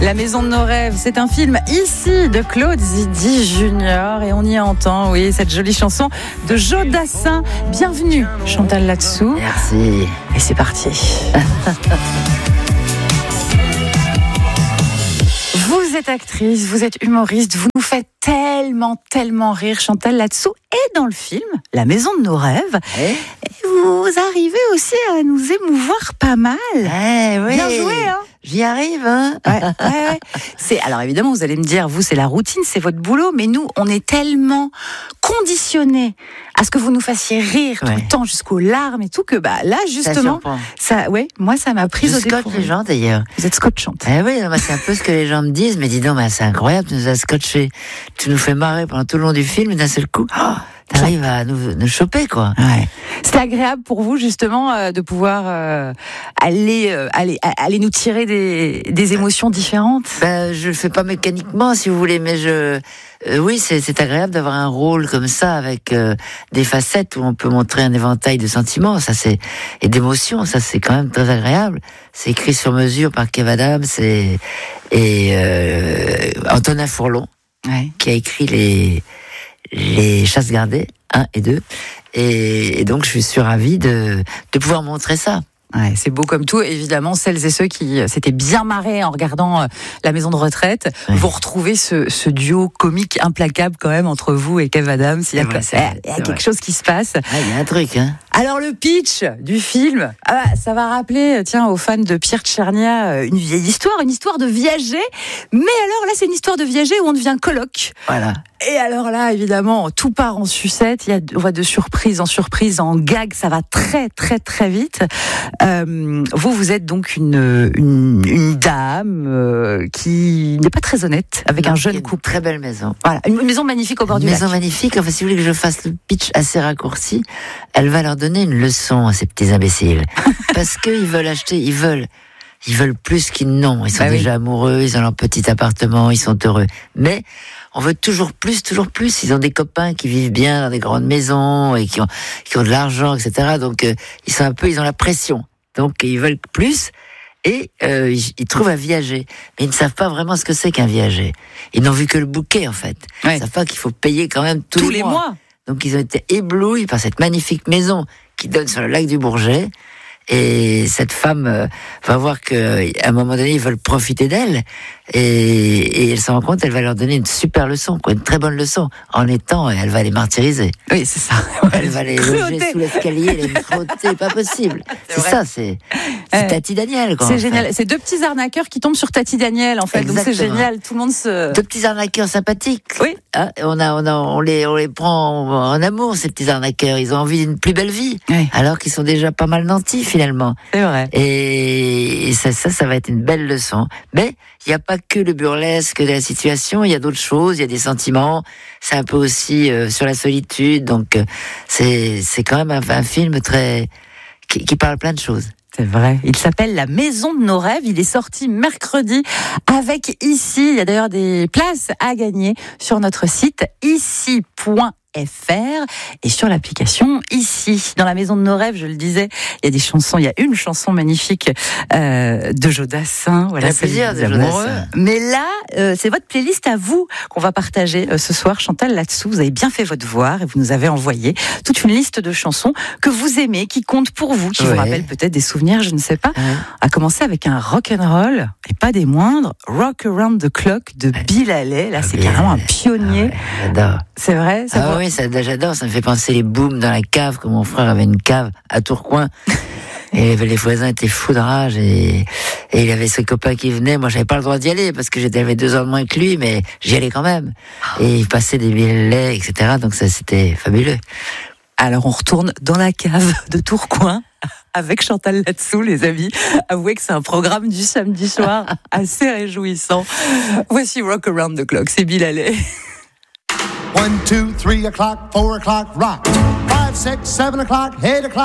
La maison de nos rêves, c'est un film ici de Claude Zidi Junior et on y entend, oui, cette jolie chanson de Joe Dassin. Bienvenue, Chantal Latsou. Merci. Et c'est parti. Vous êtes actrice, vous êtes humoriste, vous nous faites tellement rire, Chantal Latsou. Et dans le film, La maison de nos rêves, vous arrivez aussi à nous émouvoir pas mal. Oui. Bien joué, hein. J'y arrive, hein. Ouais. Alors évidemment, vous allez me dire, vous, c'est la routine, c'est votre boulot, mais nous, on est tellement conditionnés à ce que vous nous fassiez rire tout le temps, jusqu'aux larmes et tout, que là, justement, moi, ça m'a prise au dépourvu. Je scotche les gens, d'ailleurs. Vous êtes scotchante. Oui, c'est un peu ce que les gens me disent, mais dis donc, c'est incroyable, tu nous as scotché. Tu nous fais marrer pendant tout le long du film, et d'un seul coup, t'arrives à nous choper, quoi. Ouais. C'était agréable pour vous, justement, de pouvoir aller nous tirer des émotions différentes. Je le fais pas mécaniquement, si vous voulez, mais oui, c'est agréable d'avoir un rôle comme ça, avec des facettes où on peut montrer un éventail de sentiments, et d'émotions. Ça, c'est quand même très agréable. C'est écrit sur mesure par Kev Adams et Antonin Fourlon, qui a écrit les Chasses gardées 1 et 2, et donc je suis ravi de pouvoir montrer ça. Ouais, c'est beau comme tout. Évidemment, celles et ceux qui s'étaient bien marrés en regardant La maison de retraite, vous retrouvez ce duo comique implacable quand même entre vous et Kev Adams. Il y a quelque chose qui se passe. Il y a un truc, hein. Alors le pitch du film, ça va rappeler, aux fans de Pierre Tchernia, une vieille histoire, une histoire de viager. Mais alors là, c'est une histoire de viager où on devient coloc. Voilà. Et alors là, évidemment, tout part en sucette. On va de surprise en surprise, en gag. Ça va très vite. Vous êtes donc une dame qui n'est pas très honnête avec un jeune couple. Très belle maison. Voilà, une maison magnifique au bord du lac. Une maison magnifique. Enfin, si vous voulez que je fasse le pitch assez raccourci, elle va leur donner une leçon à ces petits imbéciles. Parce qu'ils veulent acheter, ils veulent plus qu'ils n'ont. Ils sont déjà amoureux, ils ont leur petit appartement, ils sont heureux. Mais on veut toujours plus. Ils ont des copains qui vivent bien dans des grandes maisons et qui ont de l'argent, etc. Donc ils ont la pression. Donc ils veulent plus et ils trouvent un viager. Mais ils ne savent pas vraiment ce que c'est qu'un viager. Ils n'ont vu que le bouquet, en fait. Ils ne savent pas qu'il faut payer quand même tous les mois. Donc ils ont été éblouis par cette magnifique maison qui donne sur le lac du Bourget. Et cette femme va voir qu'à un moment donné, ils veulent profiter d'elle. Et elle se rend compte, elle va leur donner une super leçon, une très bonne leçon. Elle va les martyriser. Oui, c'est ça. Elle va les loger sous l'escalier, les frotter, pas possible. C'est Tati Daniel, quoi. C'est génial. C'est deux petits arnaqueurs qui tombent sur Tati Daniel, en fait. Exactement. Donc c'est génial. Tout le monde se... Deux petits arnaqueurs sympathiques. Oui. On les prend en amour, ces petits arnaqueurs. Ils ont envie d'une plus belle vie. Oui. Alors qu'ils sont déjà pas mal nantis, finalement. C'est vrai. Et ça va être une belle leçon. Mais il n'y a pas que le burlesque de la situation, il y a d'autres choses, il y a des sentiments. C'est un peu aussi sur la solitude. Donc c'est quand même un film qui parle plein de choses. C'est vrai. Il s'appelle La maison de nos rêves. Il est sorti mercredi avec Ici. Il y a d'ailleurs des places à gagner sur notre site ici.fr et sur l'application Ici. Dans La maison de nos rêves, je le disais, il y a des chansons. Il y a une chanson magnifique de Joe Dassin. Voilà, il y a plusieurs de Joe Dassin. Mais là, c'est votre playlist à vous qu'on va partager ce soir. Chantal Latsou, vous avez bien fait votre devoir et vous nous avez envoyé toute une liste de chansons que vous aimez, qui comptent pour vous, qui vous rappellent peut-être des souvenirs, je ne sais pas. À commencer avec un rock'n'roll, et pas des moindres, Rock Around the Clock de Bill Haley. Là, c'est carrément un pionnier. J'adore. C'est vrai, oui, j'adore, ça me fait penser les booms dans la cave, que mon frère avait une cave à Tourcoing. Et les voisins étaient fous de rage et il avait ses copains qui venaient. Moi, j'avais pas le droit d'y aller parce que j'avais 2 ans de moins que lui, mais j'y allais quand même. Et il passait des billets, etc. Donc ça, c'était fabuleux. Alors, on retourne dans la cave de Tourcoing avec Chantal Latsou, les amis. Avouez que c'est un programme du samedi soir assez réjouissant. Voici Rock Around the Clock, c'est Bill Haley. 1, 2, 3 o'clock, 4 o'clock, rock. 5, 6, 7 o'clock, 8 o'clock.